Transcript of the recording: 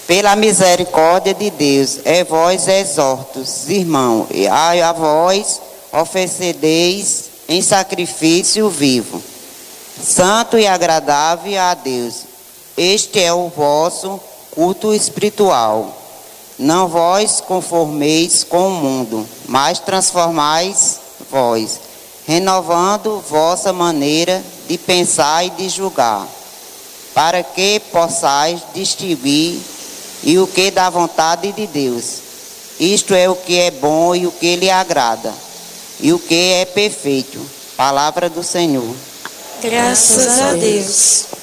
Pela misericórdia de Deus, vós exortos, irmão, e a vós ofereceis em sacrifício vivo, santo e agradável a Deus. Este é o vosso culto espiritual. Não vós conformeis com o mundo, mas transformais vós, renovando vossa maneira de pensar e de julgar, para que possais distinguir e o que dá vontade de Deus. Isto é o que é bom e o que lhe agrada, e o que é perfeito. Palavra do Senhor. Graças a Deus.